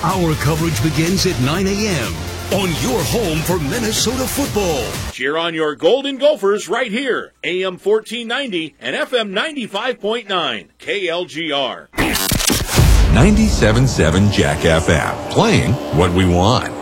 Our coverage begins at 9 a.m. on your home for Minnesota football. Cheer on your Golden Gophers right here. AM 1490 and FM 95.9. KLGR. 97.7 Jack FM. Playing what we want.